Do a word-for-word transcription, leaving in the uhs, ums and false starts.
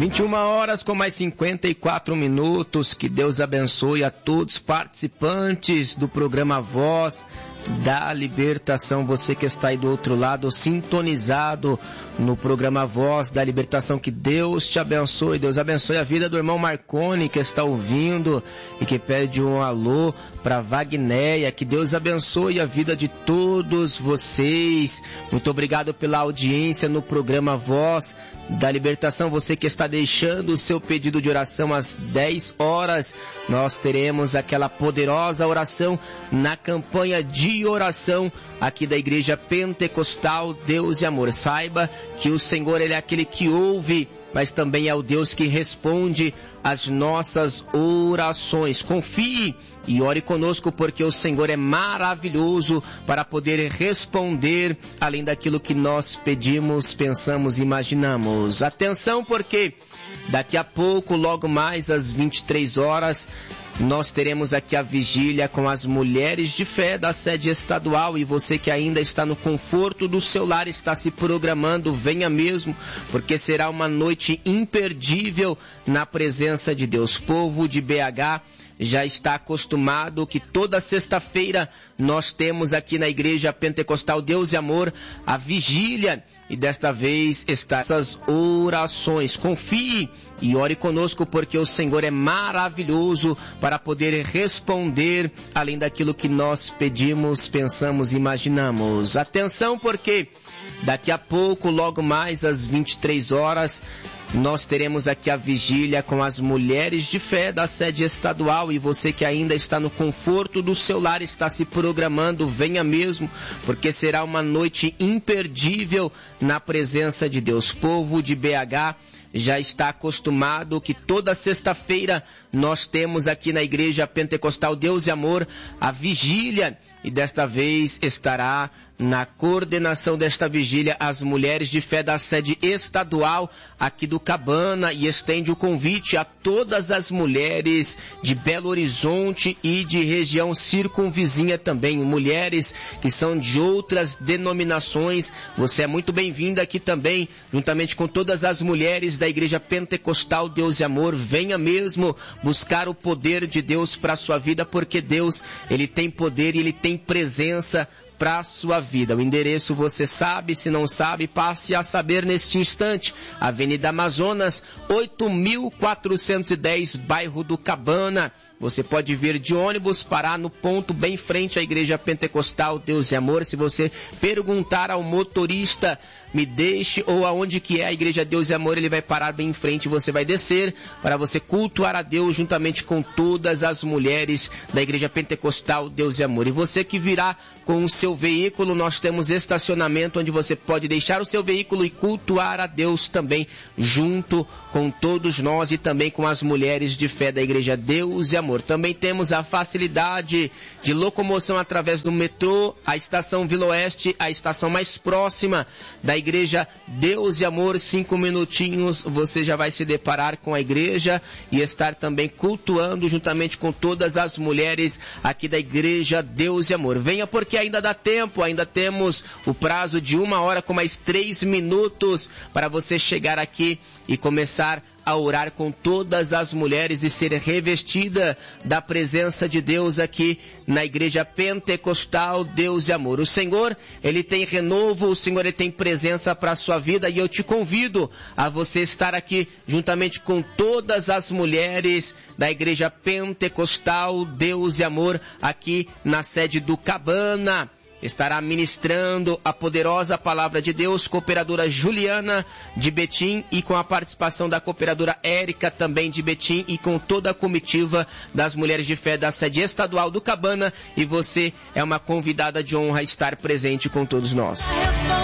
vinte e uma horas com mais cinquenta e quatro minutos. Que Deus abençoe a todos os participantes do programa Voz da Libertação. Você que está aí do outro lado, sintonizado no programa Voz da Libertação. Que Deus te abençoe. Deus abençoe a vida do irmão Marconi, que está ouvindo e que pede um alô para Vagnéia. Que Deus abençoe a vida de todos vocês. Muito obrigado pela audiência no programa Voz da Libertação. Você que está deixando o seu pedido de oração às dez horas, nós teremos aquela poderosa oração na campanha de oração aqui da Igreja Pentecostal Deus e Amor. Saiba que o Senhor, Ele é aquele que ouve, mas também é o Deus que responde às nossas orações. Confie e ore conosco, porque o Senhor é maravilhoso para poder responder além daquilo que nós pedimos, pensamos e imaginamos. Atenção, porque daqui a pouco, logo mais às vinte e três horas, nós teremos aqui a vigília com as mulheres de fé da sede estadual. E você que ainda está no conforto do seu lar, está se programando, venha mesmo, porque será uma noite imperdível na presença de Deus. Povo de B H já está acostumado que toda sexta-feira nós temos aqui na Igreja Pentecostal Deus e Amor a vigília. E desta vez está essas orações. Confie e ore conosco, porque o Senhor é maravilhoso para poder responder além daquilo que nós pedimos, pensamos e imaginamos. Atenção, porque daqui a pouco, logo mais às vinte e três horas, nós teremos aqui a vigília com as mulheres de fé da sede estadual. E você que ainda está no conforto do seu lar, está se programando, venha mesmo, porque será uma noite imperdível na presença de Deus. Povo de B H já está acostumado que toda sexta-feira nós temos aqui na Igreja Pentecostal Deus e Amor a vigília. E desta vez estará na coordenação desta vigília as mulheres de fé da sede estadual aqui do Cabana, e estende o convite a todas as mulheres de Belo Horizonte e de região circunvizinha também, mulheres que são de outras denominações. Você é muito bem-vinda aqui também, juntamente com todas as mulheres da Igreja Pentecostal Deus e Amor. Venha mesmo buscar o poder de Deus para a sua vida, porque Deus, Ele tem poder e Ele tem presença para a sua vida. O endereço você sabe, se não sabe, passe a saber neste instante. Avenida Amazonas, oito mil quatrocentos e dez, bairro do Cabana. Você pode vir de ônibus, parar no ponto bem frente à Igreja Pentecostal Deus e Amor. Se você perguntar ao motorista, me deixe, ou aonde que é a Igreja Deus e Amor, ele vai parar bem em frente. Você vai descer para você cultuar a Deus juntamente com todas as mulheres da Igreja Pentecostal Deus e Amor. E você que virá com o seu veículo, nós temos estacionamento onde você pode deixar o seu veículo e cultuar a Deus também, junto com todos nós e também com as mulheres de fé da Igreja Deus e Amor. Também temos a facilidade de locomoção através do metrô, a estação Vila Oeste, a estação mais próxima da Igreja Deus e Amor. Cinco minutinhos você já vai se deparar com a igreja e estar também cultuando juntamente com todas as mulheres aqui da Igreja Deus e Amor. Venha, porque ainda dá tempo, ainda temos o prazo de uma hora com mais três minutos para você chegar aqui e começar a orar com todas as mulheres e ser revestida da presença de Deus aqui na Igreja Pentecostal Deus e Amor. O Senhor, Ele tem renovo, o Senhor, Ele tem presença para a sua vida, e eu te convido a você estar aqui juntamente com todas as mulheres da Igreja Pentecostal Deus e Amor aqui na sede do Cabana. Estará ministrando a poderosa palavra de Deus, cooperadora Juliana de Betim, e com a participação da cooperadora Érica também de Betim, e com toda a comitiva das mulheres de fé da sede estadual do Cabana. E você é uma convidada de honra a estar presente com todos nós.